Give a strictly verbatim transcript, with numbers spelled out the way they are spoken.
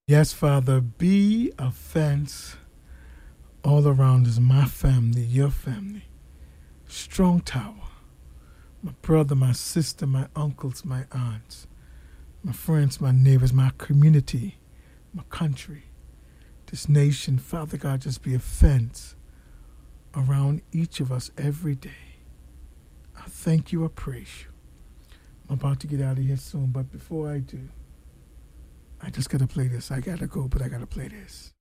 Yes, Father, be a fence all around us, my family, your family. Strong tower. My brother, my sister, my uncles, my aunts, my friends, my neighbors, my community, my country, this nation. Father God, just be a fence around each of us every day. I thank you, I praise you. I'm about to get out of here soon, but before I do, I just gotta play this. I gotta go, but I gotta play this.